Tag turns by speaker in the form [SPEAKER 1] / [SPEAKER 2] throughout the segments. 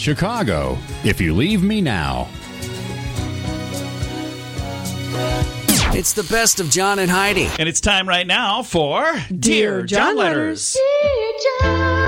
[SPEAKER 1] Chicago, If You Leave Me Now.
[SPEAKER 2] It's the best of John and Heidi.
[SPEAKER 3] And it's time right now for Dear John Letters.
[SPEAKER 4] Dear John,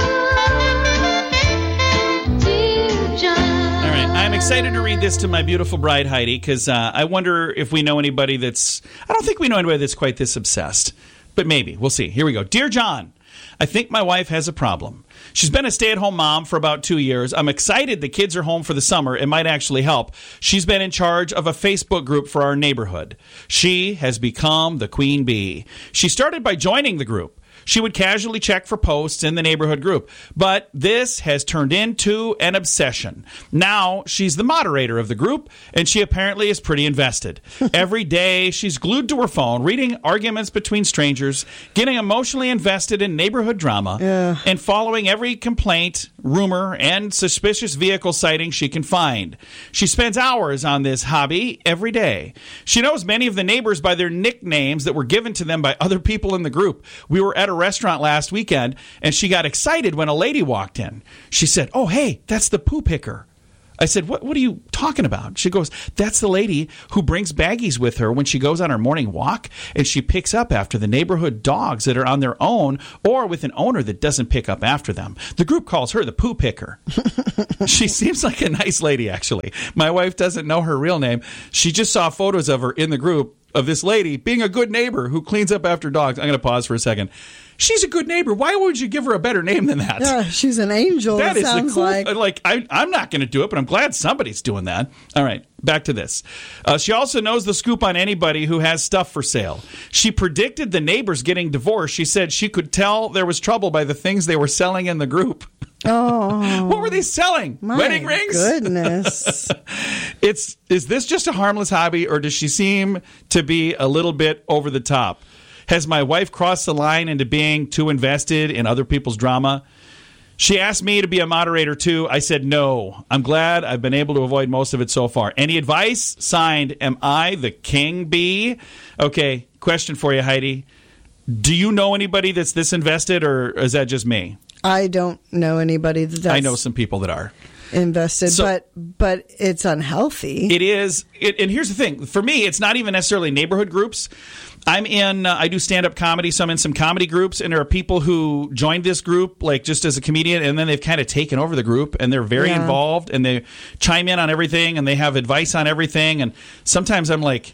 [SPEAKER 4] dear John.
[SPEAKER 3] All right, I'm excited to read this to my beautiful bride, Heidi, because I wonder if we know anybody that's... I don't think we know anybody that's quite this obsessed, but maybe. We'll see. Here we go. Dear John, I think my wife has a problem. She's been a stay-at-home mom for about 2 years. I'm excited the kids are home for the summer. It might actually help. She's been in charge of a Facebook group for our neighborhood. She has become the queen bee. She started by joining the group. She would casually check for posts in the neighborhood group. But this has turned into an obsession. Now she's the moderator of the group, and she apparently is pretty invested. Every day, she's glued to her phone, reading arguments between strangers, getting emotionally invested in neighborhood drama, and following every complaint, rumor, and suspicious vehicle sighting she can find. She spends hours on this hobby every day. She knows many of the neighbors by their nicknames that were given to them by other people in the group. We were at a restaurant last weekend, and she got excited when a lady walked in. She said, "Oh, hey, that's the poo picker." I said, what are you talking about? She goes, "That's the lady who brings baggies with her when she goes on her morning walk, and she picks up after the neighborhood dogs that are on their own or with an owner that doesn't pick up after them. The group calls her the poo picker." She seems like a nice lady, actually. My wife doesn't know her real name. She just saw photos of her in the group of this lady being a good neighbor who cleans up after dogs. I'm going to pause for a second. She's a good neighbor. Why would you give her a better name than that?
[SPEAKER 5] Yeah, she's an angel.
[SPEAKER 3] That
[SPEAKER 5] it
[SPEAKER 3] is
[SPEAKER 5] sounds
[SPEAKER 3] the cool. I'm not going to do it, but I'm glad somebody's doing that. All right, back to this. She also knows the scoop on anybody who has stuff for sale. She predicted the neighbors getting divorced. She said she could tell there was trouble by the things they were selling in the group.
[SPEAKER 5] Oh,
[SPEAKER 3] what were they selling?
[SPEAKER 5] my
[SPEAKER 3] Wedding rings?
[SPEAKER 5] Goodness.
[SPEAKER 3] Is this just a harmless hobby, or does she seem to be a little bit over the top? Has my wife crossed the line into being too invested in other people's drama? She asked me to be a moderator, too. I said no. I'm glad I've been able to avoid most of it so far. Any advice? Signed, am I the king bee? Okay, question for you, Heidi. Do you know anybody that's this invested, or is that just me?
[SPEAKER 5] I don't know anybody that's
[SPEAKER 3] I know some people that are.
[SPEAKER 5] invested,
[SPEAKER 3] So-
[SPEAKER 5] but it's unhealthy.
[SPEAKER 3] It is. And here's the thing. For me, it's not even necessarily neighborhood groups. I do stand-up comedy, so I'm in some comedy groups, and there are people who joined this group, like, just as a comedian, and then they've kind of taken over the group, and they're very involved, and they chime in on everything, and they have advice on everything, and sometimes I'm like,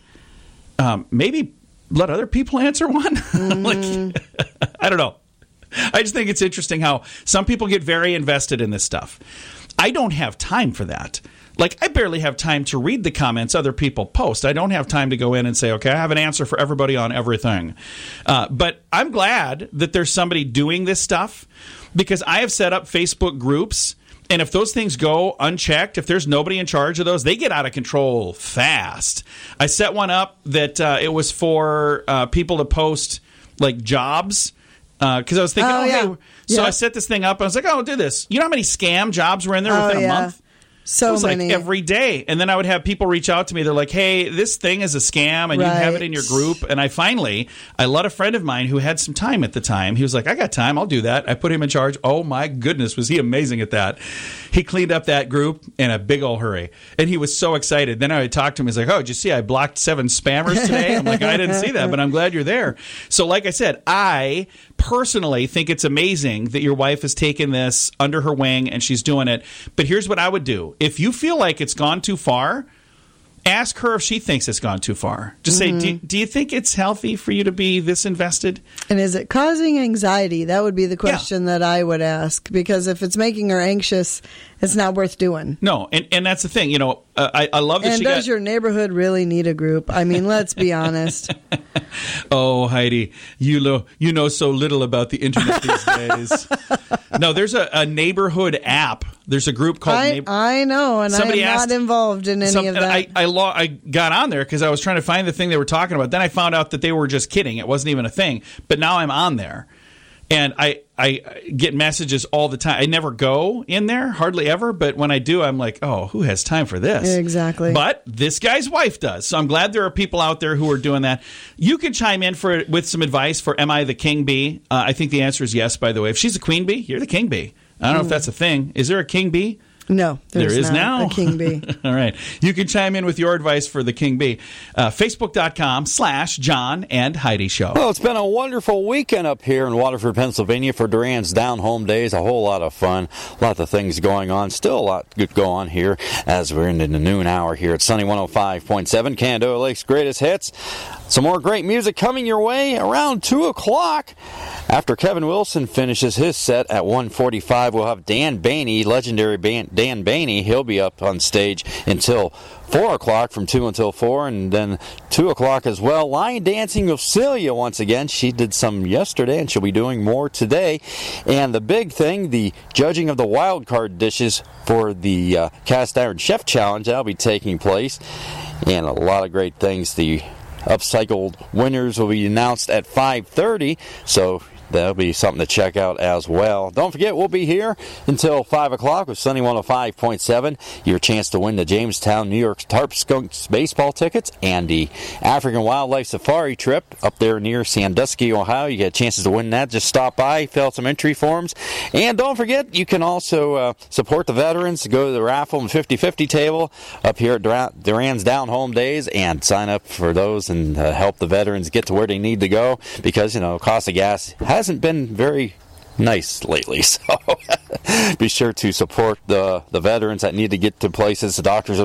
[SPEAKER 3] maybe let other people answer one? Like, I don't know. I just think it's interesting how some people get very invested in this stuff. I don't have time for that. Like, I barely have time to read the comments other people post. I don't have time to go in and say, okay, I have an answer for everybody on everything. But I'm glad that there's somebody doing this stuff, because I have set up Facebook groups, and if those things go unchecked, if there's nobody in charge of those, they get out of control fast. I set one up that it was for people to post, like, jobs. Because I was thinking, hey. So I set this thing up. I was like, I'll do this. You know how many scam jobs were in there within a month?
[SPEAKER 5] So
[SPEAKER 3] it was
[SPEAKER 5] many.
[SPEAKER 3] like every day. And then I would have people reach out to me. They're like, hey, this thing is a scam, and you have it in your group. And I let a friend of mine who had some time at the time. He was like, I got time. I'll do that. I put him in charge. Oh, my goodness. Was he amazing at that? He cleaned up that group in a big old hurry. And he was so excited. Then I would talk to him. He's like, oh, did you see I blocked 7 spammers today? I'm like, I didn't see that, but I'm glad you're there. So like I said, I personally think it's amazing that your wife has taken this under her wing and she's doing it. But here's what I would do. If you feel like it's gone too far, ask her if she thinks it's gone too far. Just say, do you think it's healthy for you to be this invested?
[SPEAKER 5] And is it causing anxiety? That would be the question that I would ask, because if it's making her anxious, it's not worth doing.
[SPEAKER 3] No, and that's the thing. You know, I love that
[SPEAKER 5] and
[SPEAKER 3] she
[SPEAKER 5] does your neighborhood really need a group? I mean, let's be honest.
[SPEAKER 3] Oh, Heidi, you know so little about the internet these days. No, there's a neighborhood app. There's a group called
[SPEAKER 5] I know, and I'm not involved in any of that.
[SPEAKER 3] I got on there because I was trying to find the thing they were talking about. Then I found out that they were just kidding. It wasn't even a thing. But now I'm on there. And I get messages all the time. I never go in there, hardly ever. But when I do, I'm like, oh, who has time for this?
[SPEAKER 5] Exactly.
[SPEAKER 3] But this guy's wife does. So I'm glad there are people out there who are doing that. You can chime in with some advice for Am I the King Bee? I think the answer is yes, by the way. If she's a queen bee, you're the king bee. I don't know if that's a thing. Is there a king bee?
[SPEAKER 5] No,
[SPEAKER 3] there is
[SPEAKER 5] not
[SPEAKER 3] now
[SPEAKER 5] a King Bee.
[SPEAKER 3] All right. You can chime in with your advice for the King Bee. Facebook.com/John and Heidi Show.
[SPEAKER 6] Well, it's been a wonderful weekend up here in Waterford, Pennsylvania for Duran's Down Home Days. A whole lot of fun. A lot of things going on. Still a lot good go on here as we're into the noon hour here at Sunny 105.7. Canada Lake's greatest hits. Some more great music coming your way around 2 o'clock. After Kevin Wilson finishes his set at 1:45, we'll have Dan Baney, legendary Dan Baney. He'll be up on stage until 4 o'clock, from 2 until 4, and then 2 o'clock as well. Line dancing with Celia once again. She did some yesterday, and she'll be doing more today. And the big thing, the judging of the wild card dishes for the Cast Iron Chef Challenge, that'll be taking place. And a lot of great things. The upcycled winners will be announced at 5:30, so that'll be something to check out as well. Don't forget, we'll be here until 5 o'clock with Sunny 105.7. Your chance to win the Jamestown, New York Tarp Skunks baseball tickets and the African Wildlife Safari trip up there near Sandusky, Ohio. You get chances to win that. Just stop by, fill out some entry forms. And don't forget, you can also support the veterans. Go to the raffle and 50-50 table up here at Duran's Down Home Days and sign up for those and help the veterans get to where they need to go, because, cost of gas hasn't been very nice lately. So be sure to support the veterans that need to get to places. The doctors